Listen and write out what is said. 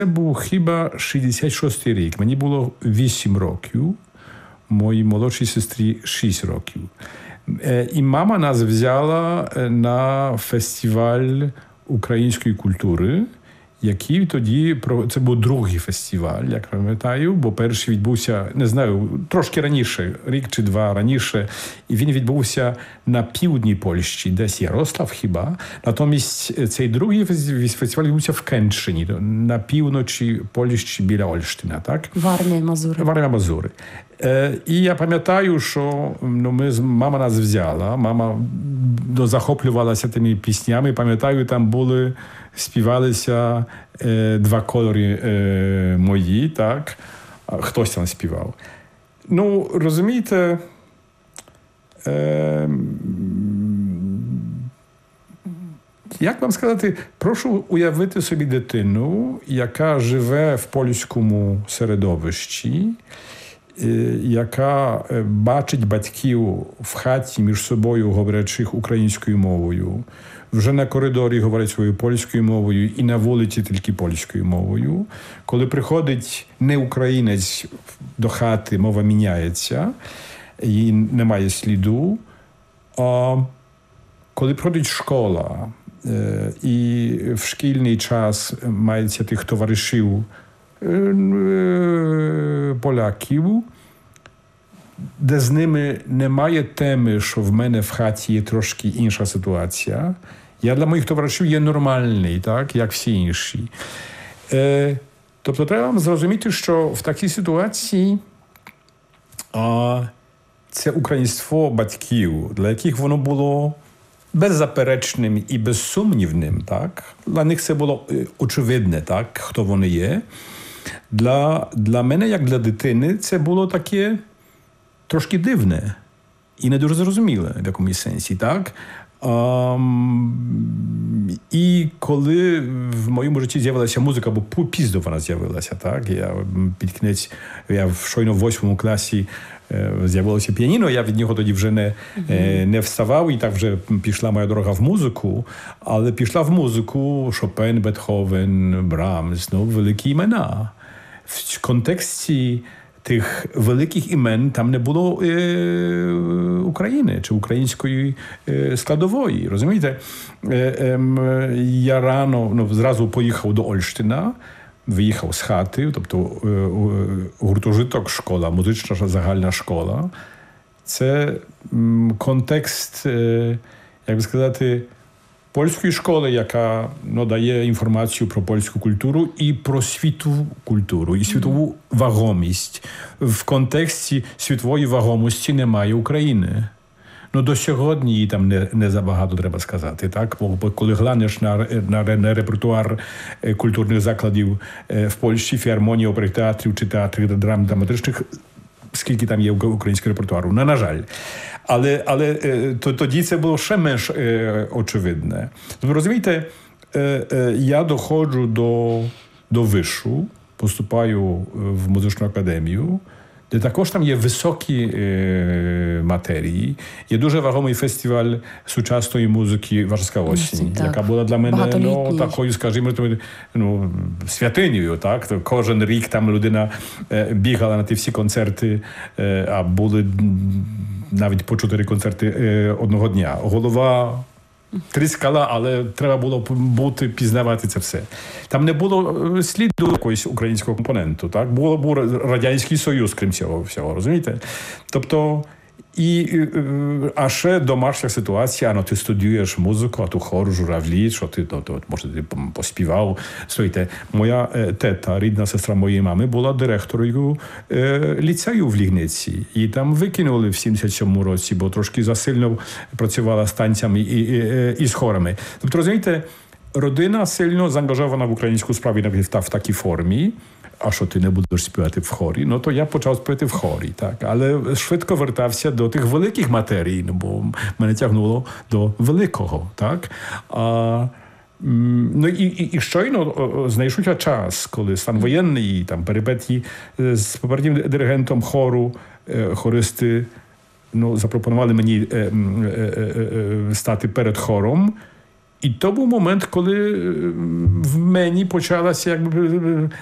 був хіба 66-й рік. Мені було 8 років, моїй молодшій сестрі 6 років. І мама нас взяла на фестиваль української культури, який тоді, це був другий фестиваль, як пам'ятаю, бо перший відбувся, не знаю, трошки раніше, рік чи два раніше, і він відбувся на півдні Польщі, десь Ярослав хіба. Натомість цей другий фестиваль відбувся в Кенчині, на півночі Польщі біля Ольштина, так? Вармія-Мазури. І я пам'ятаю, що мама нас взяла, мама захоплювалася тими піснями, пам'ятаю, там були, співалися два кольори мої, так? Хтось там співав. Ну, розумієте, як вам сказати, прошу уявити собі дитину, яка живе в польському середовищі, яка бачить батьків в хаті між собою, говорячих українською мовою, вже на коридорі говорять своєю польською мовою і на вулиці тільки польською мовою. Коли приходить не українець до хати, мова міняється, і немає сліду. А коли приходить школа, і в шкільний час мається тих товаришів поляків, де з ними немає теми, що в мене в хаті є трошки інша ситуація. Я для моїх товаришів є нормальний, так, як всі інші. Тобто треба вам зрозуміти, що в такій ситуації це українство батьків, для яких воно було беззаперечним і безсумнівним, так? Для них це було очевидне, так, хто вони є. Для мене, як для дитини, це було таке трошки дивне і не дуже зрозуміле в якомусь сенсі, так? І коли в моєму житті з'явилася музика, бо пізно вона з'явилася, так? Я щойно в 8 класі з'явилося піаніно, я від нього тоді вже не вставав, і так вже пішла моя дорога в музику, але пішла в музику Шопен, Бетховен, Брамс, великі імена. В контексті тих великих імен там не було України чи української складової, розумієте? Я рано, зразу поїхав до Ольштина, виїхав з хати, тобто гуртожиток школа, музична загальна школа. Це контекст, як би сказати, польської школи, яка дає інформацію про польську культуру і про світову культуру, і світову вагомість. В контексті світової вагомості немає України. До сьогодні її там не забагато треба сказати, так? Бо коли глянеш на репертуар культурних закладів в Польщі, філармонії, оперних театрів чи театрів драматичних, скільки там є українського репертуару? На жаль. Але тоді це було ще менш очевидне. Тобто, розумієте, я доходжу до вишу, поступаю в музичну академію, де також там є високі матерії. Є дуже вагомий фестиваль сучасної музики «Warszawska осінь», яка була для мене такою, скажімо, святинею. Так? Кожен рік там людина бігала на ті всі концерти, а були навіть по 4 концерти одного дня. Голова тріскала, але треба було пізнавати це все. Там не було сліду якогось українського компоненту, так? Був Радянський Союз, крім цього всього, розумієте? Тобто, а ще домашня ситуація, ти студіюєш музику, а tu хор, журавлі, що ти, може, ти поспівав. Слухайте, моя тета, рідна сестра моєї мами, була директорою ліцею в Лігниці. І там викинули в 77-му році, бо трошки засильно працювала з танцями і з хорами. Тобто, розумієте, родина сильно заангажована в українську справу в такій формі. А що ти не будеш співати в хорі? То я почав співати в хорі, так. Але швидко вертався до тих великих матерій, бо мене тягнуло до великого, так. І щойно знайшовся час, коли стан воєнний, і там перипетії з попереднім диригентом хору, хористи, запропонували мені стати перед хором. І то був момент, коли в мені почалася якби